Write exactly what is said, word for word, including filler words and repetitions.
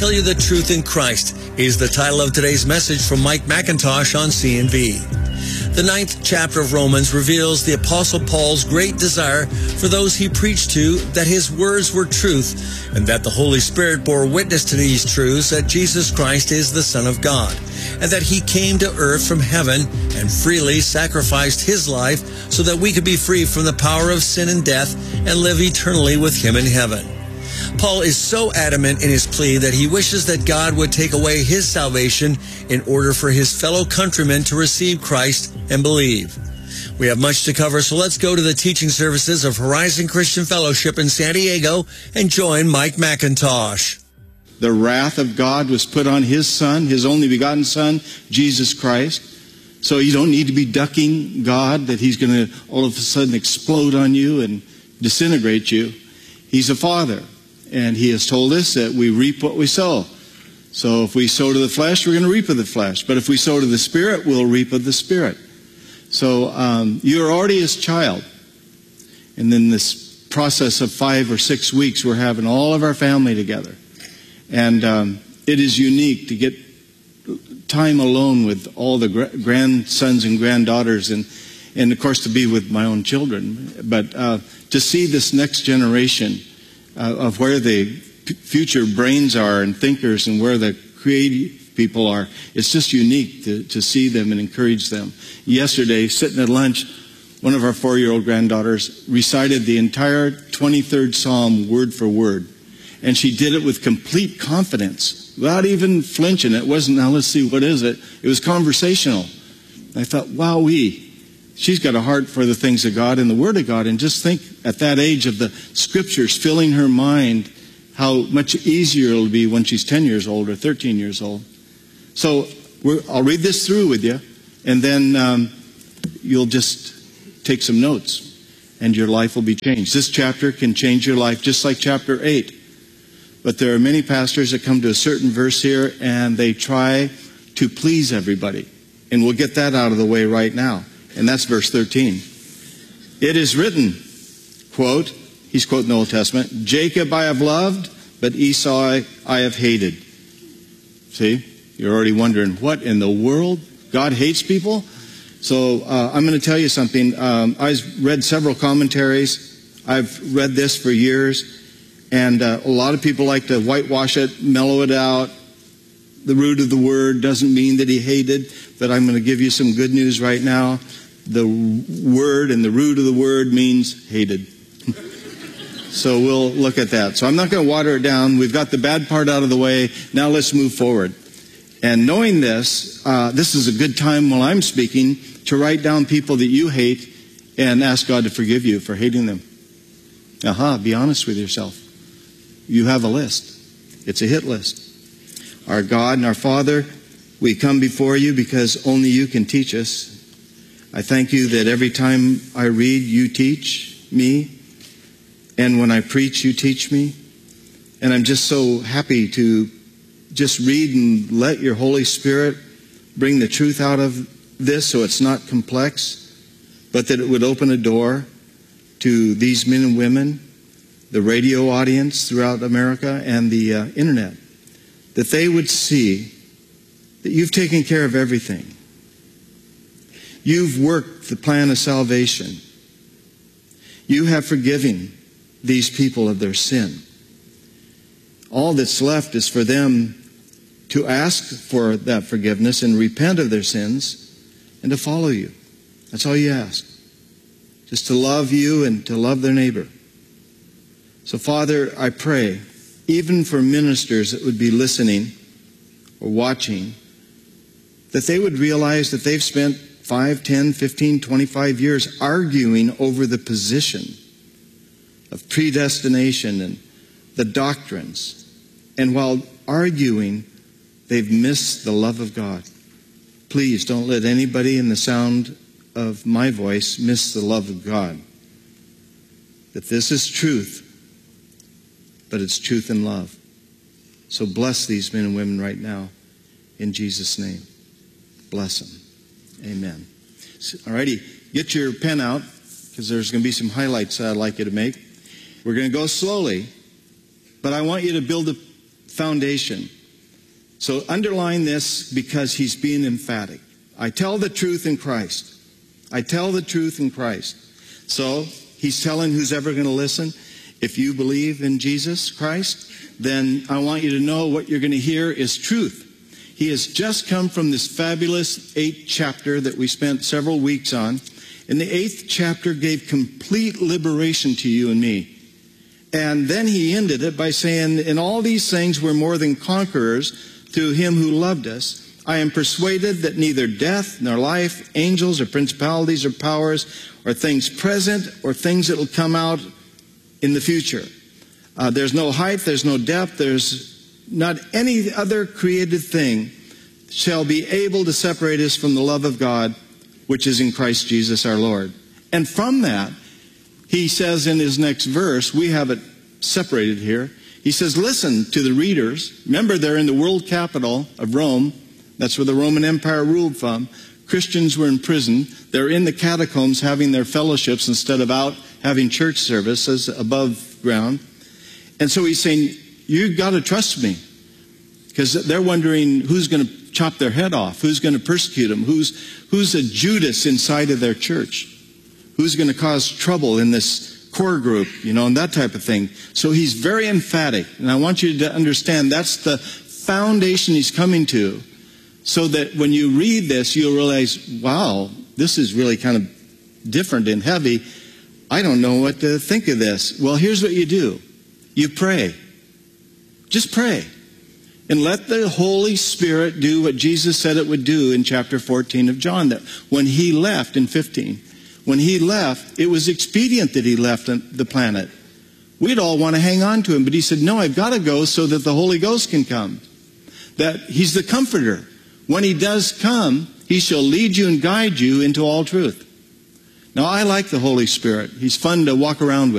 tell you the truth in Christ is the title of today's message from Mike McIntosh on C N V. The ninth chapter of Romans reveals the Apostle Paul's great desire for those he preached to that his words were truth and that the Holy Spirit bore witness to these truths that Jesus Christ is the Son of God and that he came to earth from heaven and freely sacrificed his life so that we could be free from the power of sin and death and live eternally with him in heaven. Paul is so adamant in his plea that he wishes that God would take away his salvation in order for his fellow countrymen to receive Christ and believe. We have much to cover, so let's go to the teaching services of Horizon Christian Fellowship in San Diego and join Mike McIntosh. The wrath of God was put on his Son, his only begotten Son, Jesus Christ. So you don't need to be ducking God, that he's going to all of a sudden explode on you and disintegrate you. He's a Father. And he has told us that we reap what we sow. So if we sow to the flesh, we're going to reap of the flesh. But if we sow to the Spirit, we'll reap of the Spirit. So um, you're already his child. And then this process of five or six weeks, we're having all of our family together. And um, it is unique to get time alone with all the gra- grandsons and granddaughters and, and, of course, to be with my own children. But uh, to see this next generation Uh, of where the p- future brains are and thinkers and where the creative people are. It's just unique to, to see them and encourage them. Yesterday, sitting at lunch, one of our four-year-old granddaughters recited the entire twenty-third Psalm word for word. And she did it with complete confidence, without even flinching. It wasn't, now let's see, what is it? It was conversational. I thought, wowee. She's got a heart for the things of God and the Word of God. And just think at that age of the Scriptures filling her mind, how much easier it'll be when she's ten years old or thirteen years old. So we're, I'll read this through with you, and then um, you'll just take some notes, and your life will be changed. This chapter can change your life just like chapter eight. But there are many pastors that come to a certain verse here, and they try to please everybody. And we'll get that out of the way right now. And that's verse thirteen. It is written, quote, he's quoting the Old Testament, Jacob I have loved, but Esau I, I have hated. See, you're already wondering, what in the world? God hates people? So uh, I'm going to tell you something. Um, I've read several commentaries. I've read this for years. And uh, a lot of people like to whitewash it, mellow it out. The root of the word doesn't mean that he hated, but I'm going to give you some good news right now. The word and the root of the word means hated. So we'll look at that. So I'm not going to water it down. We've got the bad part out of the way. Now let's move forward. And knowing this, uh, this is a good time while I'm speaking to write down people that you hate and ask God to forgive you for hating them. Aha, be honest with yourself. You have a list. It's a hit list. Our God and our Father, we come before you because only you can teach us. I thank you that every time I read, you teach me. And when I preach, you teach me. And I'm just so happy to just read and let your Holy Spirit bring the truth out of this so it's not complex, but that it would open a door to these men and women, the radio audience throughout America, and the uh, internet. That they would see that you've taken care of everything. You've worked the plan of salvation. You have forgiven these people of their sin. All that's left is for them to ask for that forgiveness and repent of their sins and to follow you. That's all you ask. Just to love you and to love their neighbor. So, Father, I pray, even for ministers that would be listening or watching, that they would realize that they've spent five, ten, fifteen, twenty-five years arguing over the position of predestination and the doctrines. And while arguing, they've missed the love of God. Please don't let anybody in the sound of my voice miss the love of God. That this is truth, but it's truth and love. So bless these men and women right now in Jesus' name. Bless them. Amen. All righty, get your pen out because there's going to be some highlights that I'd like you to make. We're going to go slowly, but I want you to build a foundation. So underline this because he's being emphatic. I tell the truth in Christ. I tell the truth in Christ. So he's telling who's ever going to listen, if you believe in Jesus Christ, then I want you to know what you're going to hear is truth. He has just come from this fabulous eighth chapter that we spent several weeks on. And the eighth chapter gave complete liberation to you and me. And then he ended it by saying, in all these things we're more than conquerors through him who loved us. I am persuaded that neither death nor life, angels or principalities or powers, or things present or things that will come out in the future. Uh, there's no height, there's no depth, there's not any other created thing shall be able to separate us from the love of God, which is in Christ Jesus our Lord. And from that, he says in his next verse, we have it separated here. He says, listen to the readers. Remember, they're in the world capital of Rome. That's where the Roman Empire ruled from. Christians were in prison. They're in the catacombs having their fellowships instead of out having church services above ground. And so he's saying, you've got to trust me. Because they're wondering who's going to chop their head off, who's going to persecute them, who's, who's a Judas inside of their church, who's going to cause trouble in this core group, you know, and that type of thing. So he's very emphatic. And I want you to understand that's the foundation he's coming to. So that when you read this, you'll realize, wow, this is really kind of different and heavy. I don't know what to think of this. Well, here's what you do. You pray. Just pray. And let the Holy Spirit do what Jesus said it would do in chapter fourteen of John. That when he left in fifteen, when he left, it was expedient that he left the planet. We'd all want to hang on to him, but he said, no, I've got to go so that the Holy Ghost can come. That he's the comforter. When he does come, he shall lead you and guide you into all truth. Now, I like the Holy Spirit. He's fun to walk around with.